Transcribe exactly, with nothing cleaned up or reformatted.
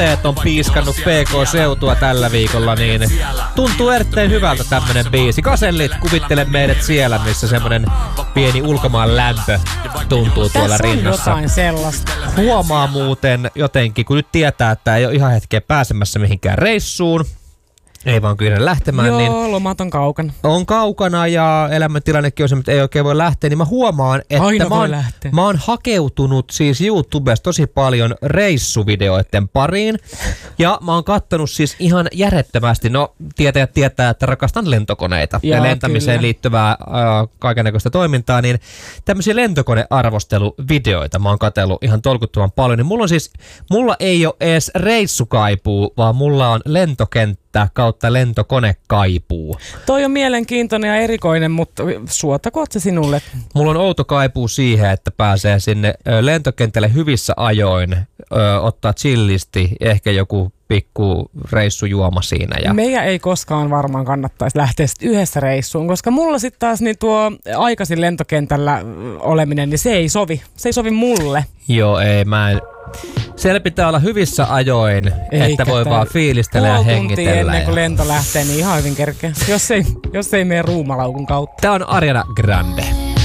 on piiskannut P K-seutua tällä viikolla, niin tuntuu erittäin hyvältä tämmönen biisi. Kasellit, kuvittele meidät siellä, missä semmonen pieni ulkomaan lämpö tuntuu tuolla tässä rinnassa. Tässä on jotain sellaista. Huomaa muuten jotenkin, kun nyt tietää, että ei ole ihan hetkeä pääsemässä mihinkään reissuun, ei vaan kyllä lähtemään. Joo, niin lomat on kaukana. On kaukana ja elämäntilannekin on se, että ei oikein voi lähteä, niin mä huomaan, että Aina mä oon, mä oon hakeutunut siis YouTubesta tosi paljon reissuvideoiden pariin. Ja mä oon kattonut siis ihan järjettömästi, no tietäjät tietää, että rakastan lentokoneita Joo, ja lentämiseen kyllä. liittyvää äh, kaikennäköistä toimintaa, niin tämmöisiä lentokonearvosteluvideoita mä oon katsellut ihan tolkuttoman paljon. Niin mulla on siis, mulla ei ole edes reissukaipuu, vaan mulla on lentokenttä kautta lentokonekaipuu. Toi on mielenkiintoinen ja erikoinen, mutta suotakoot se sinulle? Mulla on outo kaipuu siihen, että pääsee sinne lentokentälle hyvissä ajoin, ö, ottaa chillisti, ehkä joku pikku reissujuoma siinä. Ja meidän ei koskaan varmaan kannattaisi lähteä yhdessä reissuun, koska mulla sitten taas niin tuo aikaisin lentokentällä oleminen, niin se ei sovi. Se ei sovi mulle. Joo, ei mä en. Siellä pitää olla hyvissä ajoin, eikä että voi vaan fiilistellä ja hengitellä. Ennen kuin lento lähtee, niin ihan hyvin kerkeä. Jos ei, jos ei mene ruumalaukun kautta. Tää on Ariana Grande.